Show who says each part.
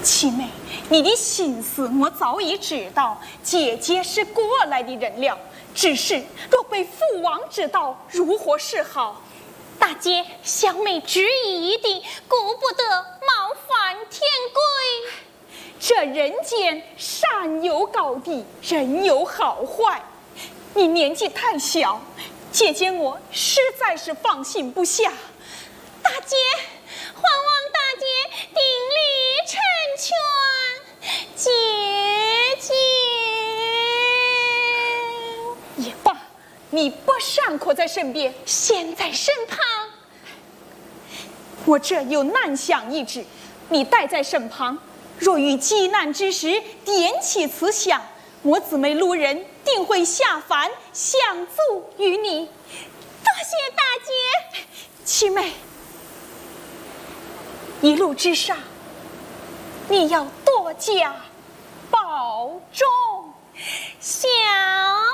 Speaker 1: 七妹，你的心思我早已知道，姐姐是过来的人了。只是若被父王知道，如何是好？
Speaker 2: 大姐，小妹执意的，顾不得冒犯天规。
Speaker 1: 这人间善有高低，人有好坏。你年纪太小，姐姐我实在是放心不下。
Speaker 2: 大姐，还望大姐鼎力成全，姐姐。
Speaker 1: 也罢，你不尚可在身边，
Speaker 2: 现在身旁。
Speaker 1: 我这有难想一旨，你带在身旁，若遇急难之时，点起此响，我姊妹路人定会下凡相助于你。
Speaker 2: 多谢大姐。
Speaker 1: 七妹，一路之上，你要多加保重。